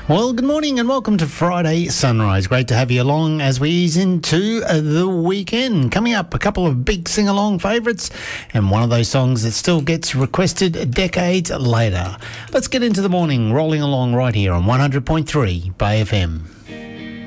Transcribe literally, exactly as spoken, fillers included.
Well, good morning and welcome to Friday Sunrise. Great to have you along as we ease into uh, the weekend. Coming up, a couple of big sing-along favourites and one of those songs that still gets requested decades later. Let's get into the morning, rolling along right here on one hundred point three Bay F M.